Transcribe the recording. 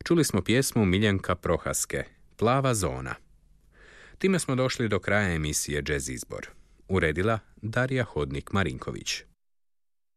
Čuli smo pjesmu Miljenka Prohaske, Plava zona. Time smo došli do kraja emisije Jazz Izbor. Uredila Darija Hodnik-Marinković.